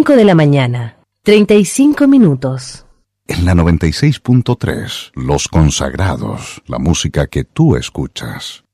5 de la mañana, 35 minutos. En la 96.3, Los Consagrados, la música que tú escuchas.